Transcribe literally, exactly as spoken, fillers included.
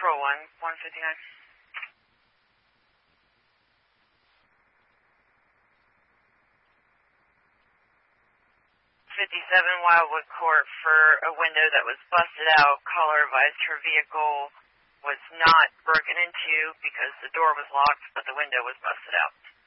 Patrol one, one fifty-nine. fifty-seven Wildwood Court for a window that was busted out. Caller advised her vehicle was not broken into because the door was locked, but the window was busted out.